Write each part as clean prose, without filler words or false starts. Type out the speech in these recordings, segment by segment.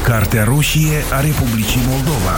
Cartea roșie a Republicii Moldova.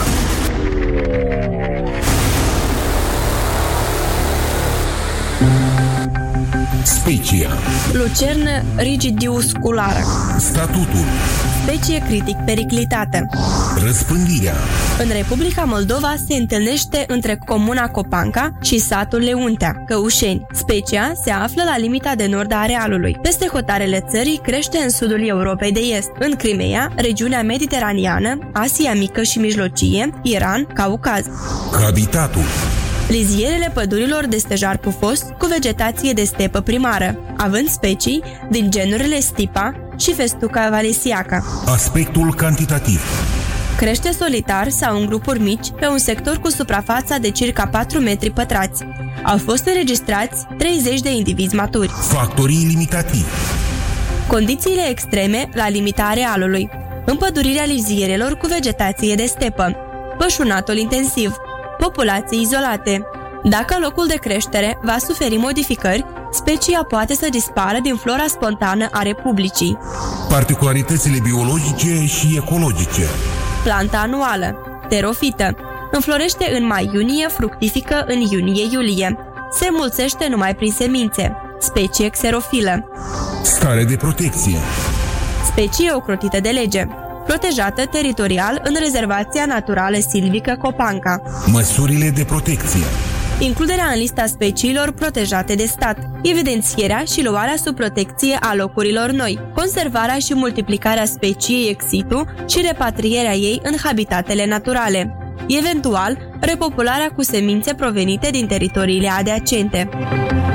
Specia. Lucernă rigidiusculară. Statutul. Specie critic periclitată. Răspândirea. În Republica Moldova se întâlnește între comuna Copanca și satul Leuntea, Căușeni. Specia se află la limita de nord a arealului. Peste hotarele țării crește în sudul Europei de Est, în Crimea, regiunea mediteraneană, Asia Mică și Mijlocie, Iran, Caucaz. Habitatul. Lizierele pădurilor de stejar pufos cu vegetație de stepă primară, având specii din genurile Stipa și Festuca valesiaca. Aspectul cantitativ. Crește solitar sau în grupuri mici pe un sector cu suprafața de circa 4 metri pătrați. Au fost înregistrați 30 de indivizi maturi. Factorii limitativi. Condițiile extreme la limita arealului. Împădurirea lizierelor cu vegetație de stepă. Pășunatul intensiv. Populații izolate. Dacă locul de creștere va suferi modificări, specia poate să dispară din flora spontană a Republicii. Particularitățile biologice și ecologice. Planta anuală. Terofită. Înflorește în mai-iunie, fructifică în iunie-iulie. Se mulțește numai prin semințe. Specie xerofilă. Stare de protecție. Specie ocrotită de lege. Protejată teritorial în rezervația naturală silvică Copanca. Măsurile de protecție. Includerea în lista speciilor protejate de stat, evidențierea și luarea sub protecție a locurilor noi, conservarea și multiplicarea speciei ex situ și repatrierea ei în habitatele naturale, eventual repopularea cu semințe provenite din teritoriile adiacente.